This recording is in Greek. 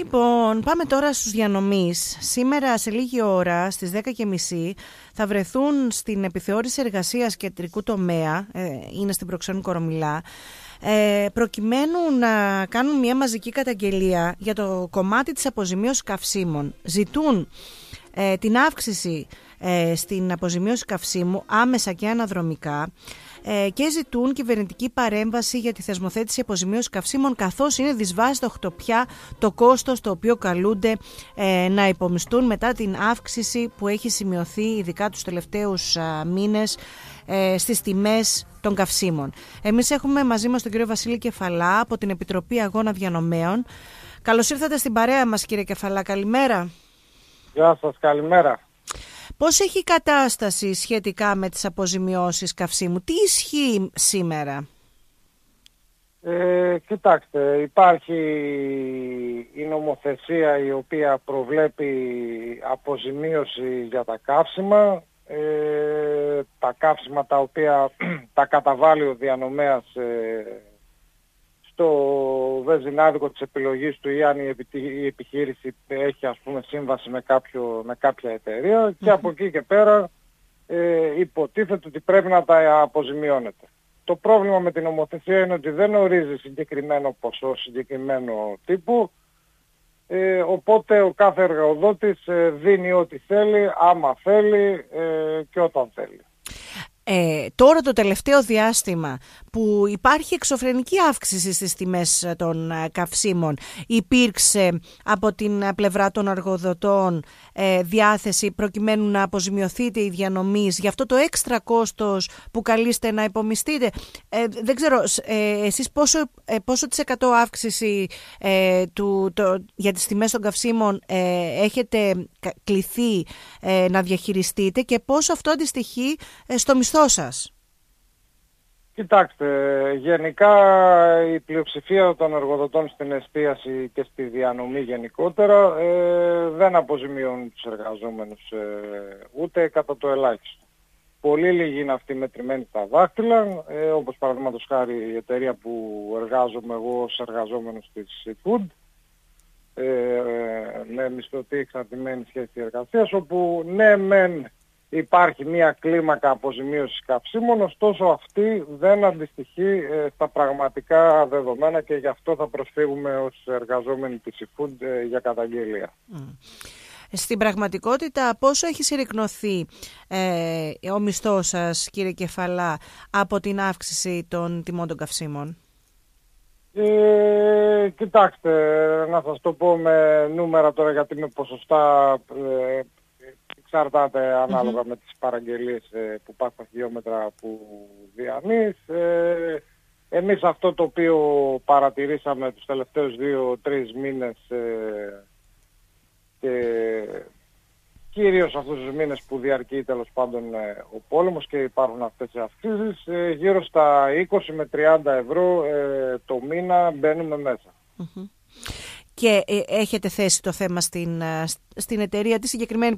Λοιπόν, πάμε τώρα στους διανομείς. Σήμερα σε λίγη ώρα, στις 10:30, θα βρεθούν στην επιθεώρηση εργασίας κεντρικού τομέα, είναι στην Προξενού Κορομιλά, προκειμένου να κάνουν μια μαζική καταγγελία για το κομμάτι της αποζημίωσης καυσίμων. Ζητούν την αύξηση στην αποζημίωση καυσίμου άμεσα και αναδρομικά και ζητούν κυβερνητική παρέμβαση για τη θεσμοθέτηση αποζημίωσης καυσίμων, καθώς είναι δυσβάστοχτο πια το κόστος το οποίο καλούνται να υπομισθούν μετά την αύξηση που έχει σημειωθεί ειδικά τους τελευταίους μήνες στις τιμές των καυσίμων. Εμείς έχουμε μαζί μας τον κύριο Βασίλη Κεφαλά από την Επιτροπή Αγώνα Διανομέων. Καλώς ήρθατε στην παρέα μας, κύριε Κεφαλά. Καλημέρα. Γεια σας, καλημέρα. Πώς έχει η κατάσταση σχετικά με τις αποζημιώσεις καυσίμου, τι ισχύει σήμερα? Κοιτάξτε, υπάρχει η νομοθεσία η οποία προβλέπει αποζημίωση για τα καύσιμα, τα καύσιμα τα οποία τα καταβάλει ο διανομέας στο βενζινάδικο της επιλογής του ή αν η επιχείρηση έχει σύμβαση με κάποια εταιρεία και από εκεί και πέρα υποτίθεται ότι πρέπει να τα αποζημιώνεται. Το πρόβλημα με την νομοθεσία είναι ότι δεν ορίζει συγκεκριμένο ποσό, συγκεκριμένο τύπου, οπότε ο κάθε εργοδότης δίνει ό,τι θέλει, άμα θέλει και όταν θέλει. Τώρα το τελευταίο διάστημα που υπάρχει εξωφρενική αύξηση στις τιμές των καυσίμων, υπήρξε από την πλευρά των εργοδοτών διάθεση προκειμένου να αποζημιωθείτε οι διανομείς για αυτό το έξτρα κόστος που καλείστε να υπομισθείτε? Δεν ξέρω, εσείς πόσο % αύξηση για τις τιμές των καυσίμων έχετε κληθεί να διαχειριστείτε και πόσο αυτό αντιστοιχεί στο μισθό σας? Κοιτάξτε, γενικά η πλειοψηφία των εργοδοτών στην εστίαση και στη διανομή γενικότερα δεν αποζημιώνουν τους εργαζόμενους ούτε κατά το ελάχιστο. Πολύ λίγοι είναι αυτοί μετρημένοι στα δάχτυλα, όπως παραδείγματος χάρη η εταιρεία που εργάζομαι εγώ ως εργαζόμενος της Food, με μισθωτή εξαρτημένη σχέση εργασίας, όπου ναι μεν υπάρχει μια κλίμακα αποζημίωσης καυσίμων, ωστόσο αυτή δεν αντιστοιχεί στα πραγματικά δεδομένα και γι' αυτό θα προσφύγουμε ως εργαζόμενοι της eFood για καταγγελία. Στην πραγματικότητα πόσο έχει συρρικνωθεί ο μισθός σας, κύριε Κεφαλά, από την αύξηση των τιμών των καυσίμων? Κοιτάξτε, να σας το πω με νούμερα τώρα, γιατί με ποσοστά εξαρτάται ανάλογα με τις παραγγελίες που υπάρχουν στα χιλιόμετρα που διανύεις. Εμείς αυτό το οποίο παρατηρήσαμε τους τελευταίους 2-3 μήνες και κυρίως αυτούς τους μήνες που διαρκεί τέλος πάντων ο πόλεμος και υπάρχουν αυτές οι αυξήσεις, γύρω στα 20 με 30 ευρώ το μήνα μπαίνουμε μέσα. Και έχετε θέσει το θέμα στην εταιρεία τη συγκεκριμένη